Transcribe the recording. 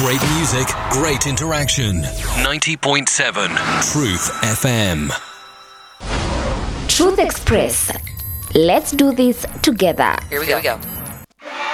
Great music, great interaction. 90.7 Truth FM. Truth Express. Let's do this together. Here we go.